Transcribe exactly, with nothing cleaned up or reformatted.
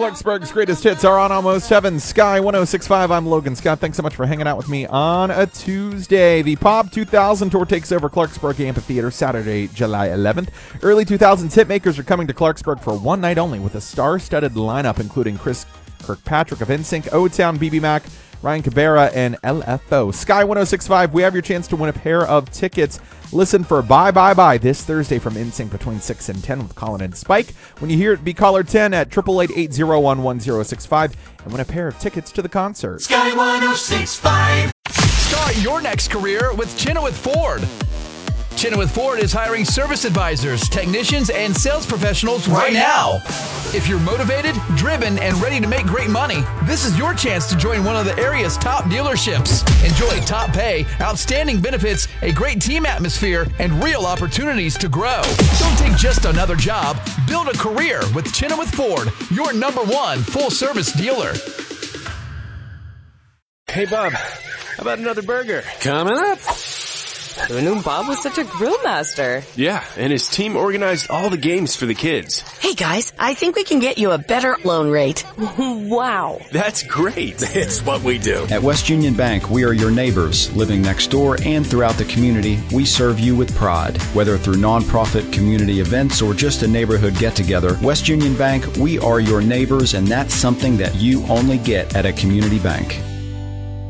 Clarksburg's greatest hits are on Almost Heaven, Sky one oh six point five. I'm Logan Scott. Thanks so much for hanging out with me on a Tuesday. The Pop two thousand tour takes over Clarksburg Amphitheater Saturday, July eleventh. Early two thousands hitmakers are coming to Clarksburg for one night only with a star-studded lineup including Chris Kirkpatrick of N Sync, O-Town, B B Mac, Ryan Cabrera, and L F O. Sky one oh six point five, we have your chance to win a pair of tickets. Listen for Bye Bye Bye this Thursday from N Sync between six and ten with Colin and Spike. When you hear it, be caller ten at eight eight eight, eight oh one, one oh six five and win a pair of tickets to the concert. Sky one oh six point five. Start your next career with Chenoweth Ford. Chenoweth Ford is hiring service advisors, technicians, and sales professionals right now. If you're motivated, driven, and ready to make great money, this is your chance to join one of the area's top dealerships. Enjoy top pay, outstanding benefits, a great team atmosphere, and real opportunities to grow. Don't take just another job. Build a career with Chenoweth Ford, your number one full-service dealer. Hey, Bob, how about another burger? Coming up. Who knew Bob was such a grill master? Yeah, and his team organized all the games for the kids. Hey guys, I think we can get you a better loan rate. Wow. That's great. It's what we do. At West Union Bank, we are your neighbors. Living next door and throughout the community, we serve you with pride. Whether through nonprofit community events or just a neighborhood get-together, West Union Bank, we are your neighbors, and that's something that you only get at a community bank.